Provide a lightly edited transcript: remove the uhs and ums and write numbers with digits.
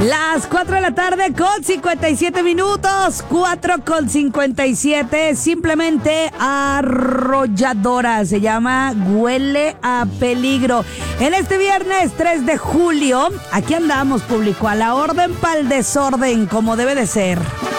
Las 4 de la tarde con 57 minutos, 4:57, simplemente arrolladora, se llama Huele a Peligro. En este viernes 3 de julio, aquí andamos, público, a la orden pa'l desorden, como debe de ser.